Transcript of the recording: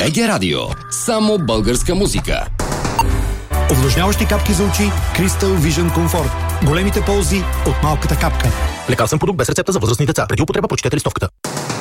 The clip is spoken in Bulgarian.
БГ Радио. Само българска музика. Увлажняващи капки за очи Crystal Vision Comfort. Големите ползи от малката капка. Лекарствен продукт без рецепта за възрастни деца. Преди употреба прочетете листовката.